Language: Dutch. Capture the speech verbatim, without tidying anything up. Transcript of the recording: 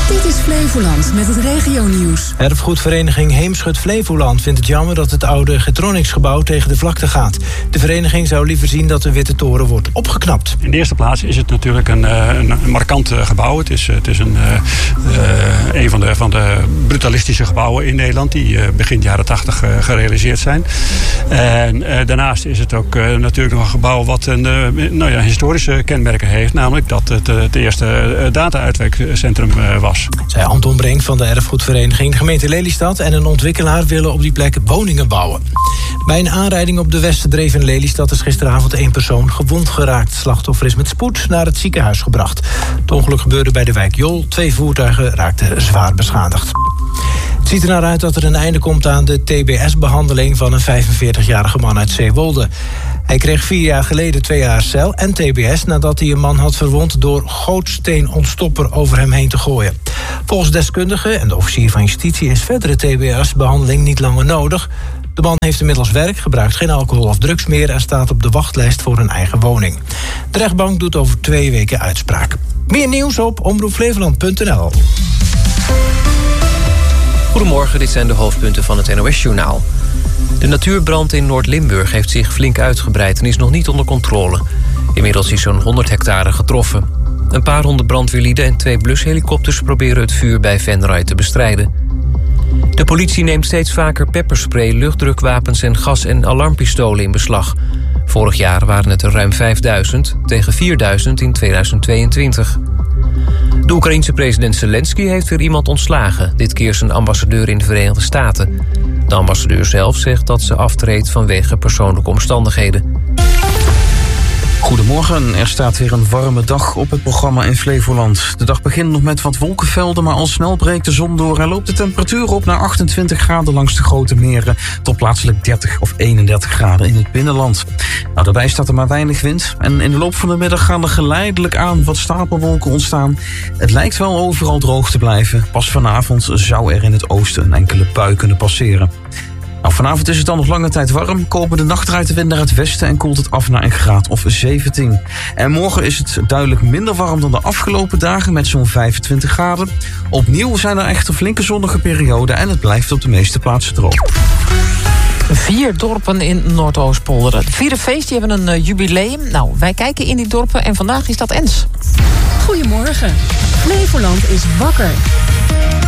Dit is Flevoland met het regionieuws. Erfgoedvereniging Heemschut Flevoland vindt het jammer dat het oude Getronics-gebouw tegen de vlakte gaat. De vereniging zou liever zien dat de Witte Toren wordt opgeknapt. In de eerste plaats is het natuurlijk een, een, een markant gebouw. Het is, het is een, uh, een van, de, van de brutalistische gebouwen in Nederland die uh, begin jaren tachtig uh, gerealiseerd zijn. En uh, daarnaast is het ook uh, natuurlijk nog een gebouw wat een uh, nou ja, historische kenmerken heeft. Namelijk dat het uh, het eerste uh, data-uitwerkcentrum uh, was. Zij Anton Brink van de erfgoedvereniging. De gemeente Lelystad en een ontwikkelaar willen op die plek woningen bouwen. Bij een aanrijding op de Westerdreef in Lelystad is gisteravond één persoon gewond geraakt. Het slachtoffer is met spoed naar het ziekenhuis gebracht. Het ongeluk gebeurde bij de wijk Jol. Twee voertuigen raakten zwaar beschadigd. Het ziet er naar uit dat er een einde komt aan de T B S-behandeling van een vijfenveertigjarige man uit Zeewolde. Hij kreeg vier jaar geleden twee jaar cel en T B S nadat hij een man had verwond door gootsteenontstopper over hem heen te gooien. Volgens deskundigen en de officier van justitie is verdere T B S-behandeling niet langer nodig. De man heeft inmiddels werk, gebruikt geen alcohol of drugs meer en staat op de wachtlijst voor een eigen woning. De rechtbank doet over twee weken uitspraak. Meer nieuws op omroep flevoland punt n l. Goedemorgen, dit zijn de hoofdpunten van het N O S-journaal. De natuurbrand in Noord-Limburg heeft zich flink uitgebreid en is nog niet onder controle. Inmiddels is zo'n honderd hectare getroffen. Een paar honderd brandweerlieden en twee blushelikopters proberen het vuur bij Venray te bestrijden. De politie neemt steeds vaker pepperspray, luchtdrukwapens en gas- en alarmpistolen in beslag. Vorig jaar waren het er ruim vijfduizend, tegen vierduizend in tweeduizend tweeëntwintig. De Oekraïense president Zelensky heeft weer iemand ontslagen. Dit keer zijn ambassadeur in de Verenigde Staten. De ambassadeur zelf zegt dat ze aftreedt vanwege persoonlijke omstandigheden. Goedemorgen, er staat weer een warme dag op het programma in Flevoland. De dag begint nog met wat wolkenvelden, maar al snel breekt de zon door en loopt de temperatuur op naar achtentwintig graden langs de grote meren, tot plaatselijk dertig of eenendertig graden in het binnenland. Nou, daarbij staat er maar weinig wind en in de loop van de middag gaan er geleidelijk aan wat stapelwolken ontstaan. Het lijkt wel overal droog te blijven. Pas vanavond zou er in het oosten een enkele bui kunnen passeren. Nou, vanavond is het dan nog lange tijd warm. Komen de nacht draait de wind naar het westen en koelt het af naar een graad of zeventien. En morgen is het duidelijk minder warm dan de afgelopen dagen met zo'n vijfentwintig graden. Opnieuw zijn er echter flinke zonnige perioden en het blijft op de meeste plaatsen droog. Vier dorpen in Noordoost-Polderen. De vierde feest, die hebben een uh, jubileum. Nou, wij kijken in die dorpen en vandaag is dat Ens. Goedemorgen. Flevoland is wakker.